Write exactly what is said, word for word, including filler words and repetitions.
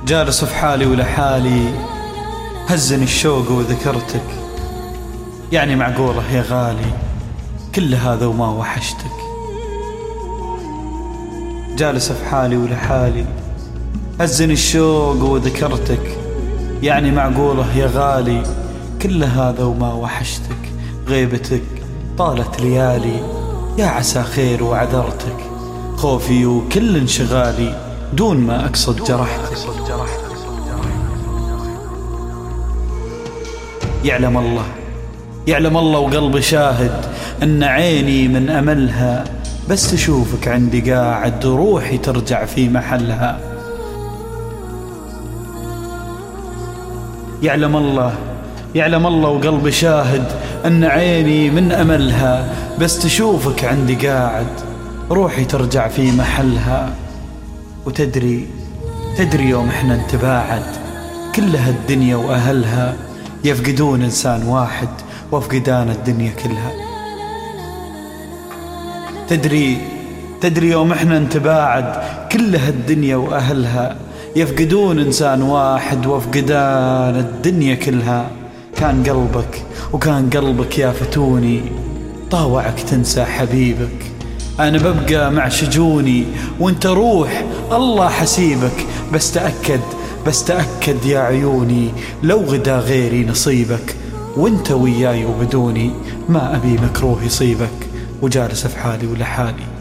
جالس في حالي ولحالي، هزني الشوق وذكرتك، يعني معقولة يا غالي كل هذا وما وحشتك. جالس في حالي ولحالي، هزني الشوق وذكرتك، يعني معقولة يا غالي كل هذا وما وحشتك. غيبتك طالت ليالي، يا عسى خير وعذرتك، خوفي وكل انشغالي دون ما أقصد جرحتك. يعلم الله يعلم الله وقلبي شاهد أن عيني من أملها بس تشوفك عندي قاعد، روحي ترجع في محلها. يعلم الله يعلم الله وقلبي شاهد أن عيني من أملها بس تشوفك عندي قاعد، روحي ترجع في محلها. وتدري تدري يوم احنا نتباعد كل هالدنيا وأهلها يفقدون إنسان واحد وافقدان الدنيا كلها. تدري تدري يوم احنا نتباعد كل هالدنيا وأهلها يفقدون إنسان واحد وافقدان الدنيا كلها. كان قلبك وكان قلبك يا فتوني طاوعك تنسى حبيبك، أنا ببقى مع شجوني وانت روح الله حسيبك. بس تأكد بس تأكد يا عيوني لو غدا غيري نصيبك، وانت وياي وبدوني ما أبي مكروه يصيبك. وجالس في حالي ولحالي